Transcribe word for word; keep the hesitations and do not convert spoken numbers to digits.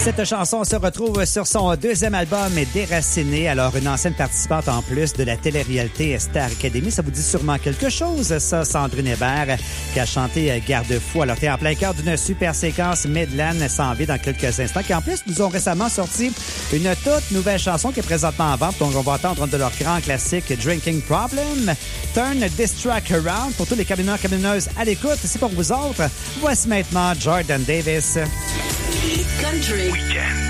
Cette chanson se retrouve sur son deuxième album, Déraciné. Alors, une ancienne participante en plus de la télé-réalité Star Academy. Ça vous dit sûrement quelque chose, ça, Sandrine Hébert, qui a chanté Garde-fou. Alors, t'es en plein cœur d'une super séquence Midland s'en vient dans quelques instants, qui en plus nous ont récemment sorti une toute nouvelle chanson qui est présentement en vente. Donc, on va entendre de leur grand classique Drinking Problem. Turn this track around. Pour tous les camionneurs, camionneuses à l'écoute, c'est pour vous autres. Voici maintenant Jordan Davis. Country. Weekend.